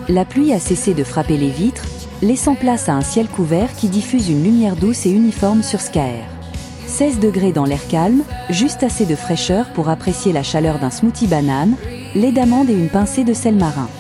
La pluie a cessé de frapper les vitres, laissant place à un ciel couvert qui diffuse une lumière douce et uniforme sur Skaer. 16 degrés dans l'air calme, juste assez de fraîcheur pour apprécier la chaleur d'un smoothie banane, lait d'amande et une pincée de sel marin.